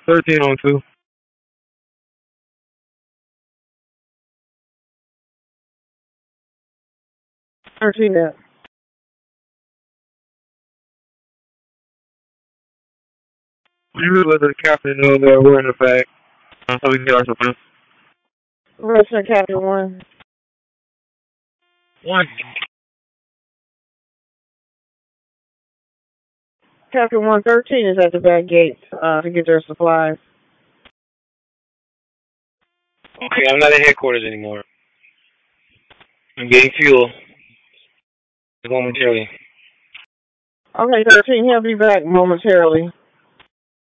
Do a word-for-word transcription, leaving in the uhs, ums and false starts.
thirteen on two. thirteen up. You really let the captain know that we're in the fact, uh, so we can get our supplies. Russian Captain one. One. Captain one thirteen is at the back gates uh, to get their supplies. Okay, I'm not at headquarters anymore. I'm getting fuel. Momentarily. Okay, thirteen, he'll be back momentarily.